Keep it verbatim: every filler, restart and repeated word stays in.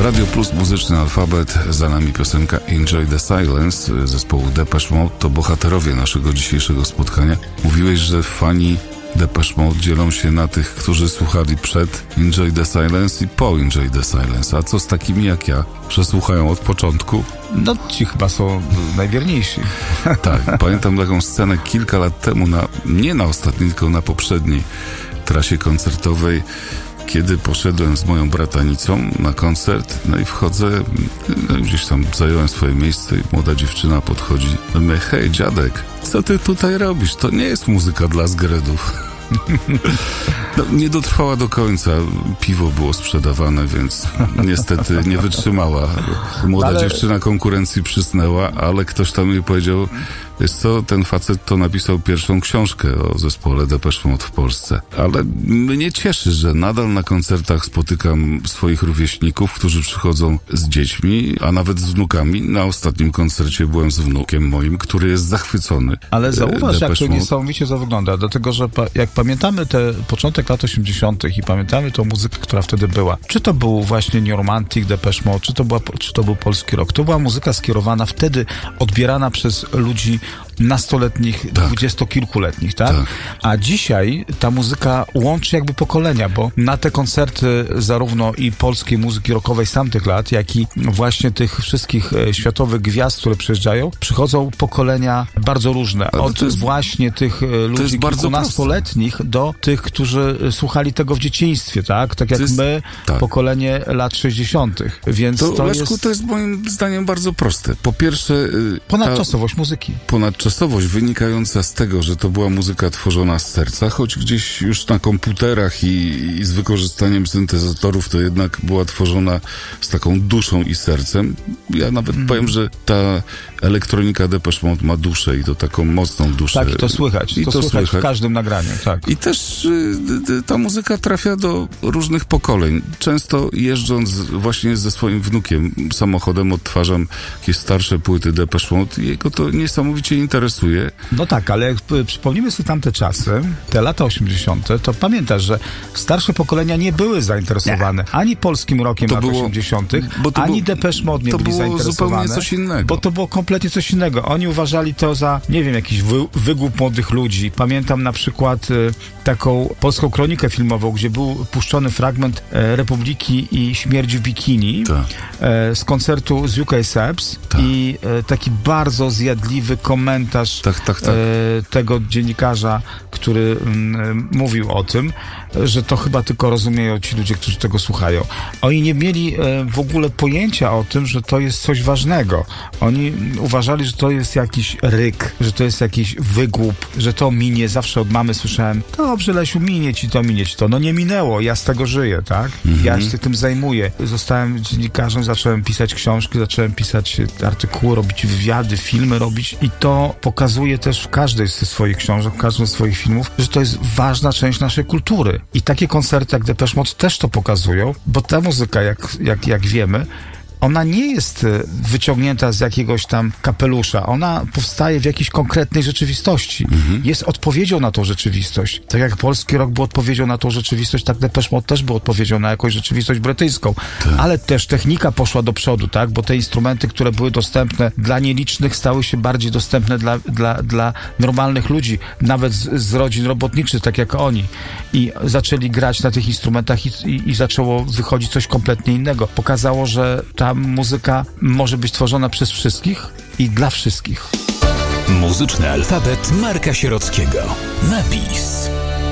Radio Plus, muzyczny alfabet, za nami piosenka Enjoy the Silence zespołu Depeche Mode. To bohaterowie naszego dzisiejszego spotkania. Mówiłeś, że fani Depeche Mode dzielą się na tych, którzy słuchali przed Enjoy the Silence i po Enjoy the Silence. A co z takimi jak ja, że słuchają od początku? No ci chyba są najwierniejsi. Tak, pamiętam taką scenę kilka lat temu, na, nie na ostatniej, tylko na poprzedniej trasie koncertowej, kiedy poszedłem z moją bratanicą na koncert, no i wchodzę, no gdzieś tam zająłem swoje miejsce i młoda dziewczyna podchodzi do mnie: hej, dziadek, co ty tutaj robisz? To nie jest muzyka dla zgredów. No, nie dotrwała do końca. Piwo było sprzedawane, więc niestety nie wytrzymała. Młoda ale... dziewczyna konkurencji przysnęła, ale ktoś tam jej powiedział: wiesz co, ten facet to napisał pierwszą książkę o zespole Depeche Mode w Polsce. Ale mnie cieszy, że nadal na koncertach spotykam swoich rówieśników, którzy przychodzą z dziećmi, a nawet z wnukami. Na ostatnim koncercie byłem z wnukiem moim, który jest zachwycony. Ale zauważ, jak to niesamowicie to wygląda. Dlatego, że pa, jak pamiętamy te początek lat osiemdziesiątych i pamiętamy tą muzykę, która wtedy była. Czy to był właśnie New Romantic, Depeche Mode, czy to, była, czy to był polski rock. To była muzyka skierowana wtedy, odbierana przez ludzi nastoletnich, tak. dwudziestokilkuletnich, tak? tak? A dzisiaj ta muzyka łączy jakby pokolenia, bo na te koncerty zarówno i polskiej muzyki rockowej z tamtych lat, jak i właśnie tych wszystkich e, światowych gwiazd, które przyjeżdżają, przychodzą pokolenia bardzo różne. Od jest, właśnie tych e, ludzi kilkunastoletnich do tych, którzy słuchali tego w dzieciństwie, tak? Tak jak jest, my, tak. pokolenie lat sześćdziesiątych. Więc to, to Leszku, jest... to jest moim zdaniem bardzo proste. Po pierwsze... Ponadczasowość ta... muzyki. Ponad Czasowość wynikająca z tego, że to była muzyka tworzona z serca, choć gdzieś już na komputerach i, i z wykorzystaniem syntezatorów to jednak była tworzona z taką duszą i sercem. Ja nawet mm. powiem, że ta elektronika Depeche Mode ma duszę i to taką mocną duszę. Tak, i to słychać. I to, to słychać, słychać w każdym nagraniu. Tak. I też y, y, ta muzyka trafia do różnych pokoleń. Często jeżdżąc właśnie ze swoim wnukiem samochodem odtwarzam jakieś starsze płyty Depeche Mode i jego to niesamowicie interesuje. No tak, ale jak przypomnimy sobie tamte czasy, te lata osiemdziesiąte, to pamiętasz, że starsze pokolenia nie były zainteresowane nie. ani polskim rockiem lat osiemdziesiątych, ani było, Depeche Mode nie to byli było zainteresowane. zupełnie coś innego. Bo to było kompletnie coś innego. Oni uważali to za, nie wiem, jakiś wy, wygłup młodych ludzi. Pamiętam na przykład y, taką polską kronikę filmową, gdzie był puszczony fragment e, Republiki i Śmierci w bikini e, z koncertu z U K Saps i e, taki bardzo zjadliwy komentarz tak, tak, tak. E, tego dziennikarza, który m, mówił o tym, że to chyba tylko rozumieją ci ludzie, którzy tego słuchają. Oni nie mieli e, w ogóle pojęcia o tym, że to jest coś ważnego. Oni uważali, że to jest jakiś ryk, że to jest jakiś wygłup, że to minie. Zawsze od mamy słyszałem: dobrze, Lesiu, minie ci to, minie ci to. No nie minęło, ja z tego żyję, tak? Mhm. Ja się tym zajmuję. Zostałem dziennikarzem, zacząłem pisać książki, zacząłem pisać artykuły, robić wywiady, filmy robić i to pokazuje też w każdej ze swoich książek, w każdym z swoich filmów, że to jest ważna część naszej kultury. I takie koncerty jak Depeche Mode też to pokazują, bo ta muzyka, jak, jak, jak wiemy, ona nie jest wyciągnięta z jakiegoś tam kapelusza. Ona powstaje w jakiejś konkretnej rzeczywistości. Mhm. Jest odpowiedzią na tą rzeczywistość. Tak jak polski rock był odpowiedzią na tą rzeczywistość, tak Depeche Mode też był odpowiedzią na jakąś rzeczywistość brytyjską. Tak. Ale też technika poszła do przodu, tak? Bo te instrumenty, które były dostępne dla nielicznych, stały się bardziej dostępne dla, dla, dla normalnych ludzi, nawet z, z rodzin robotniczych, tak jak oni. I zaczęli grać na tych instrumentach i, i, i zaczęło wychodzić coś kompletnie innego. Pokazało, że ta muzyka może być tworzona przez wszystkich i dla wszystkich. Muzyczny alfabet Marka Sierockiego. Napis.